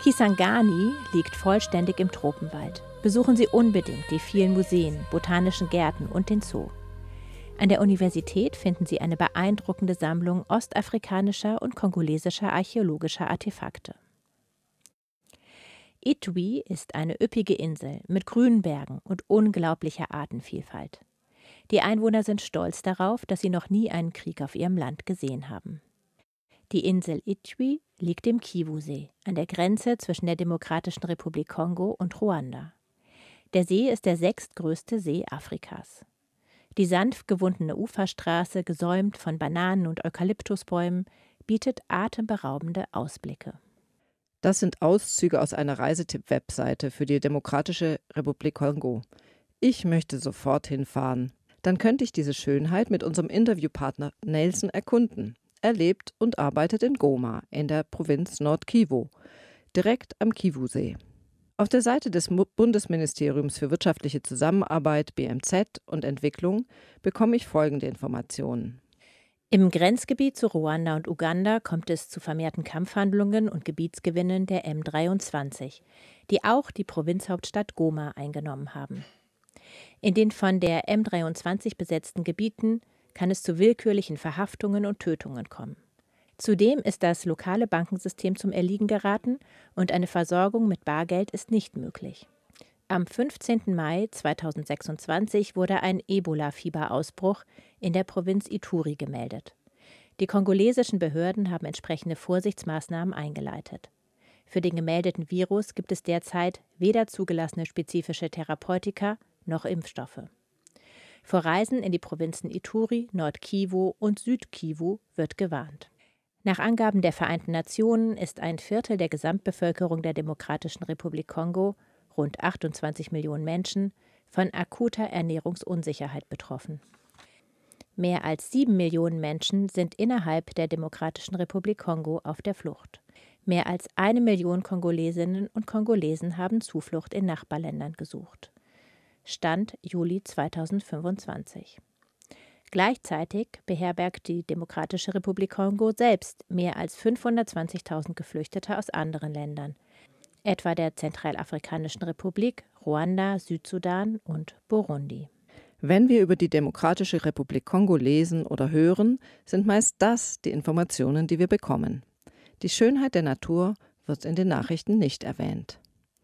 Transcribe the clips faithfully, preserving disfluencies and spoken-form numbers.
Kisangani liegt vollständig im Tropenwald. Besuchen Sie unbedingt die vielen Museen, botanischen Gärten und den Zoo. An der Universität finden Sie eine beeindruckende Sammlung ostafrikanischer und kongolesischer archäologischer Artefakte. Ituri ist eine üppige Insel mit grünen Bergen und unglaublicher Artenvielfalt. Die Einwohner sind stolz darauf, dass sie noch nie einen Krieg auf ihrem Land gesehen haben. Die Insel Ituri liegt im Kivu-See, an der Grenze zwischen der Demokratischen Republik Kongo und Ruanda. Der See ist der sechstgrößte See Afrikas. Die sanft gewundene Uferstraße, gesäumt von Bananen- und Eukalyptusbäumen, bietet atemberaubende Ausblicke. Das sind Auszüge aus einer Reisetipp-Webseite für die Demokratische Republik Kongo. Ich möchte sofort hinfahren. Dann könnte ich diese Schönheit mit unserem Interviewpartner Nelson erkunden. Er lebt und arbeitet in Goma, in der Provinz Nord-Kivu, direkt am Kivu-See. Auf der Seite des Bundesministeriums für wirtschaftliche Zusammenarbeit, B M Z und Entwicklung bekomme ich folgende Informationen. Im Grenzgebiet zu Ruanda und Uganda kommt es zu vermehrten Kampfhandlungen und Gebietsgewinnen der M dreiundzwanzig, die auch die Provinzhauptstadt Goma eingenommen haben. In den von der M dreiundzwanzig besetzten Gebieten kann es zu willkürlichen Verhaftungen und Tötungen kommen. Zudem ist das lokale Bankensystem zum Erliegen geraten und eine Versorgung mit Bargeld ist nicht möglich. Am fünfzehnten Mai zweitausendsechsundzwanzig wurde ein Ebola-Fieberausbruch in der Provinz Ituri gemeldet. Die kongolesischen Behörden haben entsprechende Vorsichtsmaßnahmen eingeleitet. Für den gemeldeten Virus gibt es derzeit weder zugelassene spezifische Therapeutika noch Impfstoffe. Vor Reisen in die Provinzen Ituri, Nord-Kivu und Süd-Kivu wird gewarnt. Nach Angaben der Vereinten Nationen ist ein Viertel der Gesamtbevölkerung der Demokratischen Republik Kongo, rund achtundzwanzig Millionen Menschen, von akuter Ernährungsunsicherheit betroffen. Mehr als sieben Millionen Menschen sind innerhalb der Demokratischen Republik Kongo auf der Flucht. Mehr als eine Million Kongolesinnen und Kongolesen haben Zuflucht in Nachbarländern gesucht. Stand Juli zweitausendfünfundzwanzig. Gleichzeitig beherbergt die Demokratische Republik Kongo selbst mehr als fünfhundertzwanzigtausend Geflüchtete aus anderen Ländern, etwa der Zentralafrikanischen Republik, Ruanda, Südsudan und Burundi. Wenn wir über die Demokratische Republik Kongo lesen oder hören, sind meist das die Informationen, die wir bekommen. Die Schönheit der Natur wird in den Nachrichten nicht erwähnt.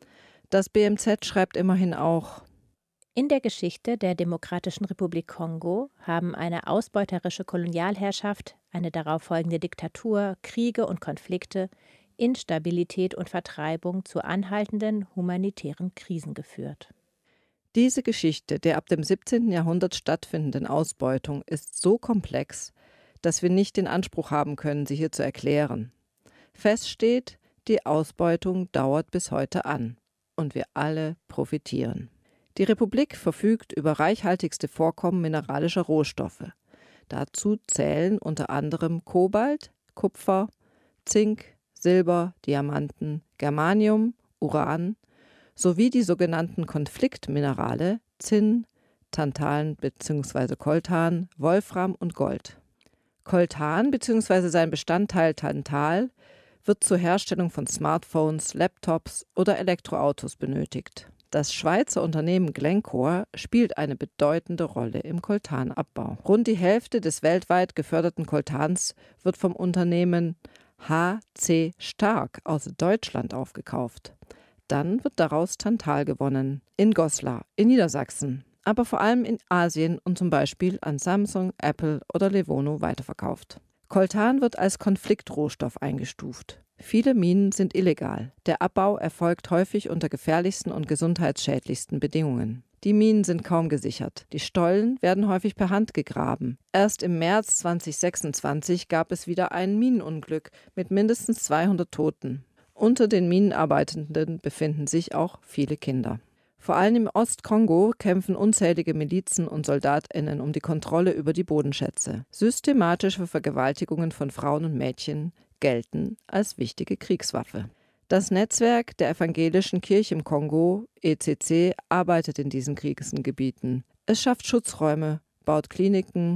Das B M Z schreibt immerhin auch: In der Geschichte der Demokratischen Republik Kongo haben eine ausbeuterische Kolonialherrschaft, eine darauffolgende Diktatur, Kriege und Konflikte, Instabilität und Vertreibung zu anhaltenden humanitären Krisen geführt. Diese Geschichte der ab dem siebzehnten Jahrhundert stattfindenden Ausbeutung ist so komplex, dass wir nicht den Anspruch haben können, sie hier zu erklären. Fest steht, die Ausbeutung dauert bis heute an und wir alle profitieren. Die Republik verfügt über reichhaltigste Vorkommen mineralischer Rohstoffe. Dazu zählen unter anderem Kobalt, Kupfer, Zink, Silber, Diamanten, Germanium, Uran sowie die sogenannten Konfliktminerale Zinn, Tantal bzw. Coltan, Wolfram und Gold. Coltan bzw. sein Bestandteil Tantal wird zur Herstellung von Smartphones, Laptops oder Elektroautos benötigt. Das Schweizer Unternehmen Glencore spielt eine bedeutende Rolle im Coltanabbau. Rund die Hälfte des weltweit geförderten Coltans wird vom Unternehmen H C Stark aus Deutschland aufgekauft. Dann wird daraus Tantal gewonnen, in Goslar, in Niedersachsen, aber vor allem in Asien und zum Beispiel an Samsung, Apple oder Levono weiterverkauft. Coltan wird als Konfliktrohstoff eingestuft. Viele Minen sind illegal. Der Abbau erfolgt häufig unter gefährlichsten und gesundheitsschädlichsten Bedingungen. Die Minen sind kaum gesichert. Die Stollen werden häufig per Hand gegraben. Erst im März zweitausendsechsundzwanzig gab es wieder ein Minenunglück mit mindestens zweihundert Toten. Unter den Minenarbeitenden befinden sich auch viele Kinder. Vor allem im Ostkongo kämpfen unzählige Milizen und SoldatInnen um die Kontrolle über die Bodenschätze. Systematische Vergewaltigungen von Frauen und Mädchen gelten als wichtige Kriegswaffe. Das Netzwerk der Evangelischen Kirche im Kongo, E C C, arbeitet in diesen Krisengebieten. Es schafft Schutzräume, baut Kliniken,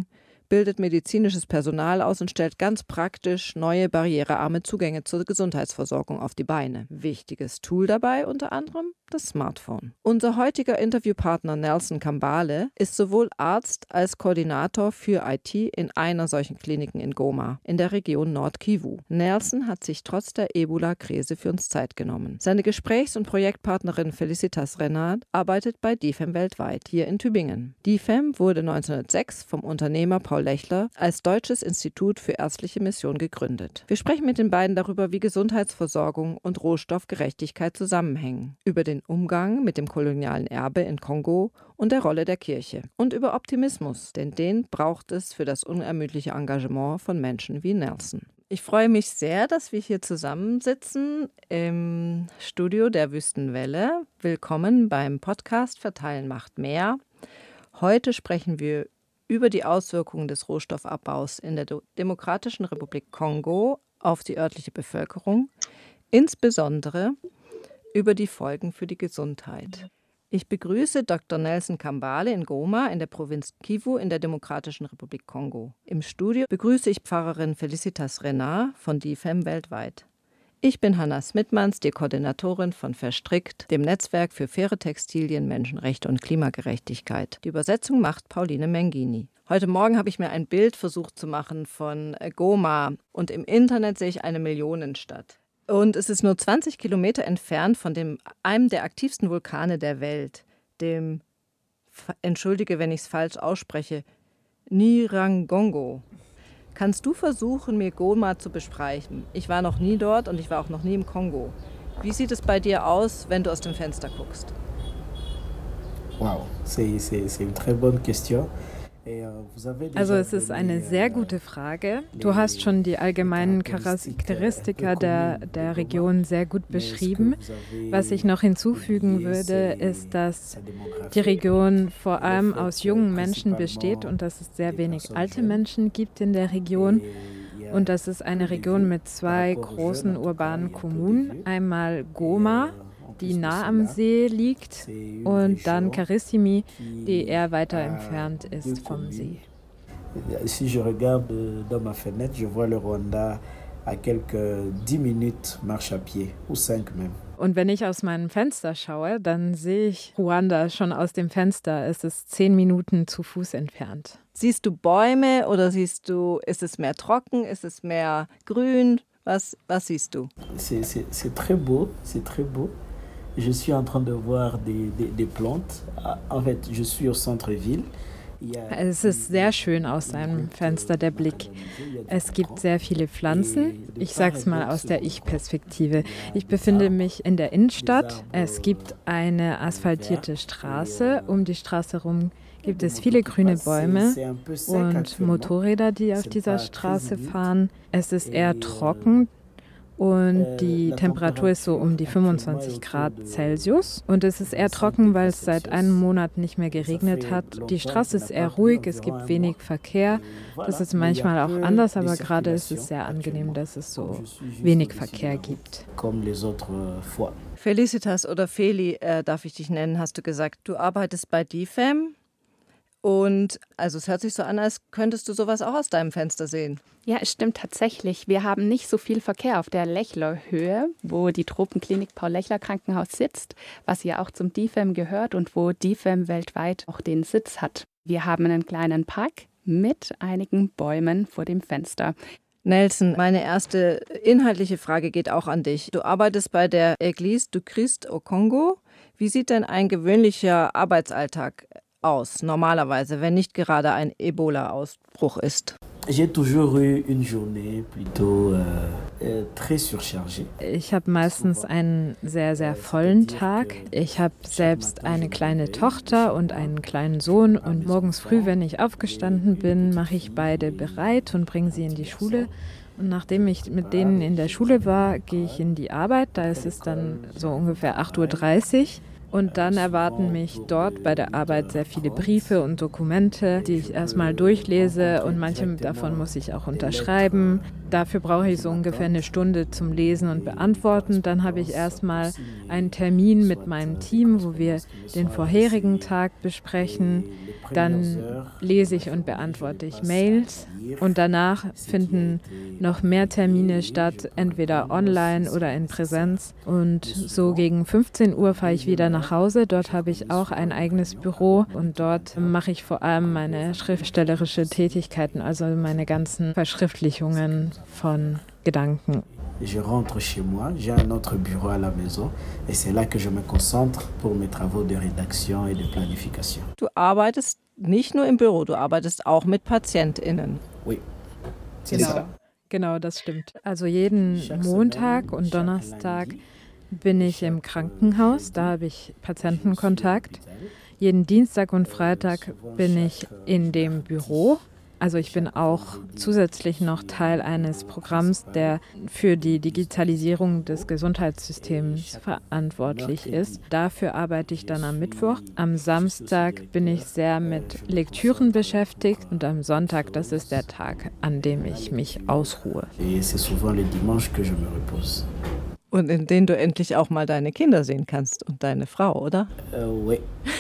bildet medizinisches Personal aus und stellt ganz praktisch neue barrierearme Zugänge zur Gesundheitsversorgung auf die Beine. Wichtiges Tool dabei unter anderem das Smartphone. Unser heutiger Interviewpartner Nelson Kambale ist sowohl Arzt als Koordinator für I T in einer solchen Kliniken in Goma, in der Region Nord-Kivu. Nelson hat sich trotz der Ebola-Krise für uns Zeit genommen. Seine Gesprächs- und Projektpartnerin Felicitas Renard arbeitet bei D I F E M weltweit, hier in Tübingen. D I F E M wurde neunzehnhundertsechs vom Unternehmer Paul Lechler als Deutsches Institut für ärztliche Mission gegründet. Wir sprechen mit den beiden darüber, wie Gesundheitsversorgung und Rohstoffgerechtigkeit zusammenhängen, über den Umgang mit dem kolonialen Erbe in Kongo und der Rolle der Kirche und über Optimismus, denn den braucht es für das unermüdliche Engagement von Menschen wie Nelson. Ich freue mich sehr, dass wir hier zusammensitzen im Studio der Wüstenwelle. Willkommen beim Podcast Verteilen macht mehr. Heute sprechen wir über die Auswirkungen des Rohstoffabbaus in der Demokratischen Republik Kongo auf die örtliche Bevölkerung, insbesondere über die Folgen für die Gesundheit. Ich begrüße Doktor Nelson Kambale in Goma in der Provinz Kivu in der Demokratischen Republik Kongo. Im Studio begrüße ich Pfarrerin Felicitas Renard von D I F E M weltweit. Ich bin Hanna Smitmans, die Koordinatorin von Verstrickt, dem Netzwerk für faire Textilien, Menschenrechte und Klimagerechtigkeit. Die Übersetzung macht Pauline Mengini. Heute Morgen habe ich mir ein Bild versucht zu machen von Goma und im Internet sehe ich eine Millionenstadt. Und es ist nur zwanzig Kilometer entfernt von dem, einem der aktivsten Vulkane der Welt, dem, entschuldige, wenn ich es falsch ausspreche, Nyiragongo. Kannst du versuchen, mir Goma zu beschreiben? Ich war noch nie dort und ich war auch noch nie im Kongo. Wie sieht es bei dir aus, wenn du aus dem Fenster guckst? Wow, c'est, c'est, c'est une très bonne question. Also es ist eine sehr gute Frage. Du hast schon die allgemeinen Charakteristika der, der Region sehr gut beschrieben. Was ich noch hinzufügen würde, ist, dass die Region vor allem aus jungen Menschen besteht und dass es sehr wenig alte Menschen gibt in der Region. Und das ist eine Region mit zwei großen urbanen Kommunen. Einmal Goma, die nah am See liegt, und dann Karissimi, die eher weiter entfernt ist vom See. Si je regarde dans ma fenêtre, je vois le Rwanda à quelques dix minutes marche à pied, ou cinq même. Und wenn ich aus meinem Fenster schaue, dann sehe ich Ruanda schon aus dem Fenster. Es ist zehn Minuten zu Fuß entfernt. Siehst du Bäume oder siehst du, ist es mehr trocken, ist es mehr grün? Was, was siehst du? C'est, c'est, c'est très beau, c'est très beau. Je suis en train de voir des, des, des plantes. En fait, je suis au centre-ville. Es ist sehr schön aus seinem Fenster, der Blick. Es gibt sehr viele Pflanzen. Ich sage es mal aus der Ich-Perspektive. Ich befinde mich in der Innenstadt. Es gibt eine asphaltierte Straße. Um die Straße herum gibt es viele grüne Bäume und Motorräder, die auf dieser Straße fahren. Es ist eher trocken. Und die Temperatur ist so um die fünfundzwanzig Grad Celsius. Und es ist eher trocken, weil es seit einem Monat nicht mehr geregnet hat. Die Straße ist eher ruhig, es gibt wenig Verkehr. Das ist manchmal auch anders, aber gerade ist es sehr angenehm, dass es so wenig Verkehr gibt. Felicitas oder Feli, äh, darf ich dich nennen, hast du gesagt. Du arbeitest bei D I F E M. Und also es hört sich so an, als könntest du sowas auch aus deinem Fenster sehen. Ja, es stimmt tatsächlich. Wir haben nicht so viel Verkehr auf der Lechlerhöhe, wo die Tropenklinik Paul-Lechler-Krankenhaus sitzt, was ja auch zum D I F E M gehört und wo D I F E M weltweit auch den Sitz hat. Wir haben einen kleinen Park mit einigen Bäumen vor dem Fenster. Nelson, meine erste inhaltliche Frage geht auch an dich. Du arbeitest bei der Église du Christ au Congo. Wie sieht denn ein gewöhnlicher Arbeitsalltag aus, normalerweise, wenn nicht gerade ein Ebola-Ausbruch ist? J'ai toujours eu une journée plutôt euh, très surchargée. Ich habe meistens einen sehr, sehr vollen Tag. Ich habe selbst eine kleine Tochter und einen kleinen Sohn und morgens früh, wenn ich aufgestanden bin, mache ich beide bereit und bringe sie in die Schule. Und nachdem ich mit denen in der Schule war, gehe ich in die Arbeit. Da ist es dann so ungefähr acht Uhr dreißig. Und dann erwarten mich dort bei der Arbeit sehr viele Briefe und Dokumente, die ich erstmal durchlese und manche davon muss ich auch unterschreiben. dafür brauche ich so ungefähr eine Stunde zum Lesen und Beantworten. Dann habe ich erstmal einen Termin mit meinem Team, wo wir den vorherigen Tag besprechen. Dann lese ich und beantworte ich Mails. Und danach finden noch mehr Termine statt, entweder online oder in Präsenz. Und so gegen fünfzehn Uhr fahre ich wieder nach Hause. Dort habe ich auch ein eigenes Büro und dort mache ich vor allem meine schriftstellerische Tätigkeiten, also meine ganzen Verschriftlichungen von Gedanken. Je rentre chez moi, j'ai un autre bureau à la maison et c'est là que je me concentre pour mes travaux de rédaction et de planification. Du arbeitest nicht nur im Büro, du arbeitest auch mit PatientInnen. Oui. Genau. Genau, das stimmt. Also jeden Montag und Donnerstag bin ich im Krankenhaus, da habe ich Patientenkontakt. Jeden Dienstag und Freitag bin ich in dem Büro. Also ich bin auch zusätzlich noch Teil eines Programms, der für die Digitalisierung des Gesundheitssystems verantwortlich ist. Dafür arbeite ich dann am Mittwoch. Am Samstag bin ich sehr mit Lektüren beschäftigt und am Sonntag, das ist der Tag, an dem ich mich ausruhe. Und in denen du endlich auch mal deine Kinder sehen kannst und deine Frau, oder? Euh, oui.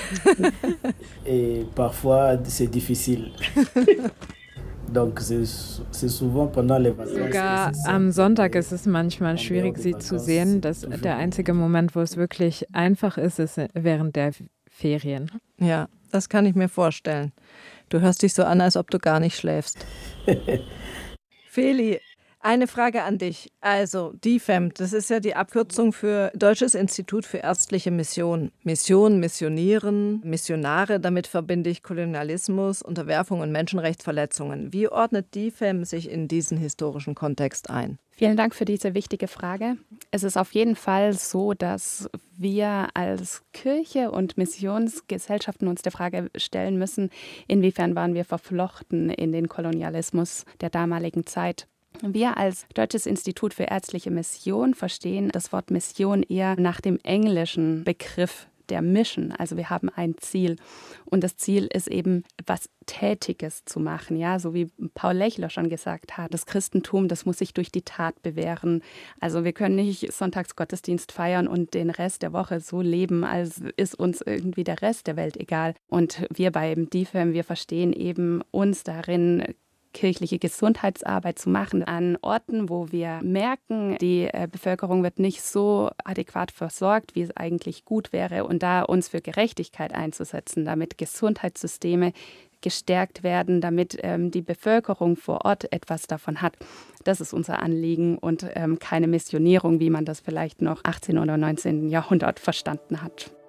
Et parfois, c'est difficile. Donc, c'est, c'est souvent pendant les vacances. Sogar am Sonntag ist es manchmal schwierig, sie zu sehen. Das, der einzige Moment, wo es wirklich einfach ist, ist während der Ferien. Ja, das kann ich mir vorstellen. Du hörst dich so an, als ob du gar nicht schläfst. Feli, eine Frage an dich. Also, D I F E M, das ist ja die Abkürzung für Deutsches Institut für ärztliche Mission. Mission, Missionieren, Missionare, damit verbinde ich Kolonialismus, Unterwerfung und Menschenrechtsverletzungen. Wie ordnet D I F E M sich in diesen historischen Kontext ein? Vielen Dank für diese wichtige Frage. Es ist auf jeden Fall so, dass wir als Kirche und Missionsgesellschaften uns die Frage stellen müssen, inwiefern waren wir verflochten in den Kolonialismus der damaligen Zeit. Wir als Deutsches Institut für ärztliche Mission verstehen das Wort Mission eher nach dem englischen Begriff der Mission. Also wir haben ein Ziel und das Ziel ist eben, was Tätiges zu machen. Ja, so wie Paul Lechler schon gesagt hat, das Christentum, das muss sich durch die Tat bewähren. Also wir können nicht Sonntagsgottesdienst feiern und den Rest der Woche so leben, als ist uns irgendwie der Rest der Welt egal. Und wir beim D I F E M, wir verstehen eben uns darin, kirchliche Gesundheitsarbeit zu machen an Orten, wo wir merken, die äh, Bevölkerung wird nicht so adäquat versorgt, wie es eigentlich gut wäre, und da uns für Gerechtigkeit einzusetzen, damit Gesundheitssysteme gestärkt werden, damit ähm, die Bevölkerung vor Ort etwas davon hat. Das ist unser Anliegen und ähm, keine Missionierung, wie man das vielleicht noch achtzehnten oder neunzehnten Jahrhundert verstanden hat.